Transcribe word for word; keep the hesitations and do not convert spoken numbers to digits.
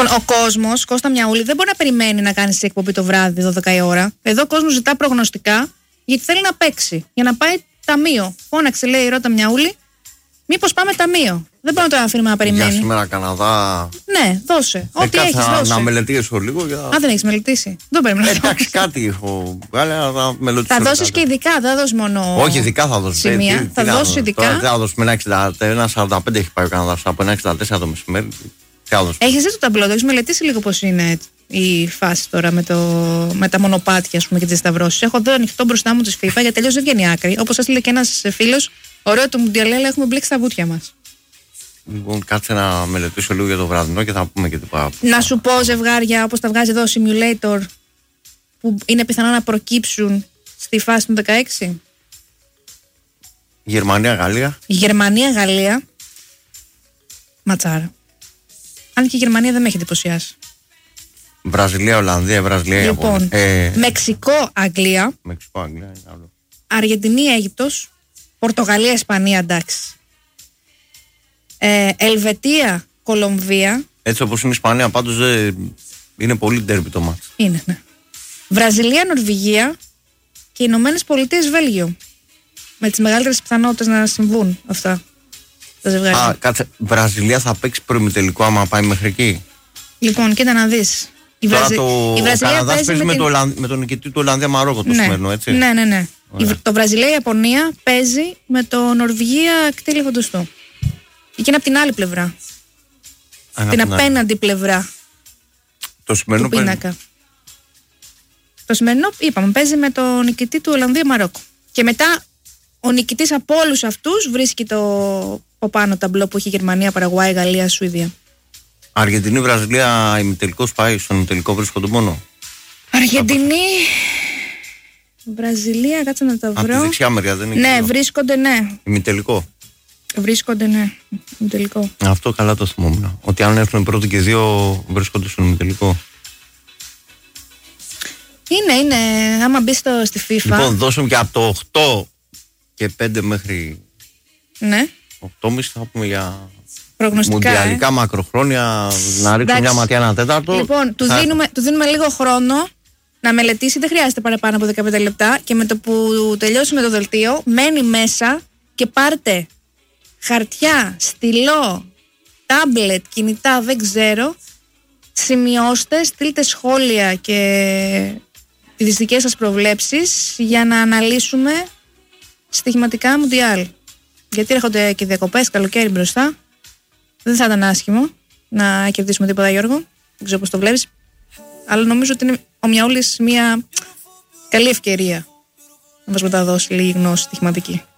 Λοιπόν, ο κόσμος, Κώστα Μιαούλη, δεν μπορεί να περιμένει να κάνει εκπομπή το βράδυ δώδεκα η ώρα. Εδώ ο κόσμος ζητά προγνωστικά γιατί θέλει να παίξει. Για να πάει ταμείο. Φώναξε, λέει η Ρώτα Μιαούλη, μήπως πάμε ταμείο. Δεν μπορούμε να το αφήνουμε να περιμένει. Για σήμερα Καναδά. Ναι, δώσε. Ε, ό,τι έχεις να, δώσε. να μελετήσω λίγο. Για... Α, δεν έχεις μελετήσει. Δεν πρέπει να ε, εντάξει, κάτι έχω βγάλει, αλλά θα μελετήσω. Θα δώσεις και ειδικά, δεν θα δώσεις μόνο. Όχι, ειδικά θα δώσω. Σημεία. Τι, θα τι δώσεις ειδικά. Τώρα, θα δώσουμε ένα εξήντα, ένα σαράντα πέντε έχει πάει ο Καναδάς από ένα εξήντα τέσσερα το μεσημέρι. Έχεις δει το ταμπλό, το έχεις μελετήσει λίγο πώς είναι η φάση τώρα με, το, με τα μονοπάτια, ας πούμε, και τις σταυρώσεις. Έχω εδώ ανοιχτό μπροστά μου τη FIFA γιατί τελείως δεν βγαίνει άκρη. Όπως έστειλε και ένας φίλος, ωραίο το Μουντιαλέ, αλλά έχουμε μπλέξει τα βουτιά μας. Λοιπόν, κάτσε να μελετήσω λίγο για το βραδινό και θα πούμε και τι πάμε. Να σου πω ζευγάρια όπως τα βγάζει εδώ Simulator που είναι πιθανό να προκύψουν στη φάση των δεκαέξι. Γερμανία-Γαλλία. Γερμανία-Γαλλία. Ματσάρα. Αν και η Γερμανία δεν με έχει εντυπωσιάσει. Βραζιλία-Ολλανδία, Βραζιλία-Ιαπωνία. Λοιπόν, ε... Μεξικό-Αγγλία. Μεξικό-Αγγλία είναι άλλο. Αργεντινή-Αίγυπτος. Πορτογαλία-Ισπανία, εντάξει. Ε, Ελβετία-Κολομβία. Έτσι όπως είναι η Ισπανία, πάντως ε, είναι πολύ ντέρμπι το μάτς. Είναι, ναι. Βραζιλία-Νορβηγία και οι Ηνωμένες Πολιτείες Βέλγιο. Με τις μεγαλύτερες πιθανότητες να συμβούν αυτά τα ζευγάρια. Α, κάτσε. Βραζιλία θα παίξει προημιτελικό άμα πάει μέχρι εκεί. Λοιπόν, κοίτα να δεις. Η, Βραζι... το... η Βραζιλία Καναδάς παίζει με, με, την... την... το... με τον νικητή του Ολλανδία-Μαρόκο το ναι. σημερινό, έτσι. Ναι, ναι, ναι. Η... Το Βραζιλία-Ιαπωνία παίζει με το Νορβηγία-Κτήλη Φοντοστού. Και είναι από την άλλη πλευρά. Α, την απέναντι πλευρά το σημερινό του πίνακα. Παίζει... Το σημερινό, είπαμε, παίζει με το νικητή του Ολλανδία-Μαρόκο. Και μετά ο νικητής από όλους αυτούς βρίσκει το από πάνω ταμπλό που έχει Γερμανία, Παραγουάη, Γαλλία, Σουηδία. Αργεντινή, Βραζιλία, ημιτελικός πάει. Στον ημιτελικό βρίσκονται μόνο. Αργεντινή, Βραζιλία, κάτσε να τα βρω. Από τη δεξιά μεριά δεν είναι. Ναι, κοινό. βρίσκονται, ναι. Ημιτελικό. Βρίσκονται, ναι. Ημιτελικό. Αυτό καλά το θυμόμουν. Ότι αν έρθουν πρώτοι και δύο βρίσκονται στον ημιτελικό. Είναι, είναι. Άμα μπει στο, στη FIFA. Λοιπόν, δώσουμε και από το οκτώ και πέντε μέχρι. Ναι. οκτώ και μισή θα πούμε για. Προγνωστικά. Μουντιαλικά, ε. μακροχρόνια. Να ρίξουμε μια ματιά ένα τέταρτο. Λοιπόν, του, θα... δίνουμε, του δίνουμε λίγο χρόνο να μελετήσει. Δεν χρειάζεται παραπάνω από δεκαπέντε λεπτά. Και με το που τελειώσουμε το δελτίο, μένει μέσα και πάρτε χαρτιά, στυλό, τάμπλετ, κινητά, δεν ξέρω. Σημειώστε, στείλτε σχόλια και τις δικές σας προβλέψεις για να αναλύσουμε στοιχηματικά Μουντιάλ. Γιατί έρχονται και διακοπές, καλοκαίρι μπροστά. Δεν θα ήταν άσχημο να κερδίσουμε τίποτα, Γιώργο. Δεν ξέρω πώς το βλέπεις. Αλλά νομίζω ότι είναι ο Μιαούλης μια καλή ευκαιρία να μας μεταδώσει λίγη γνώση στοιχηματική.